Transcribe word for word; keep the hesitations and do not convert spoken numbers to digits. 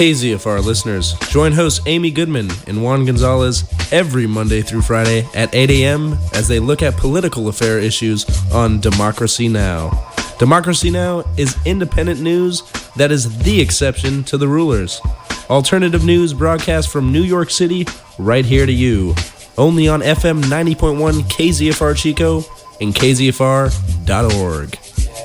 K Z F R listeners, join hosts Amy Goodman and Juan Gonzalez every Monday through Friday at eight a.m. as they look at political affair issues on Democracy Now! Democracy Now! Is independent news that is the exception to the rulers. Alternative news broadcast from New York City right here to you. Only on F M ninety point one K Z F R Chico and K Z F R dot org.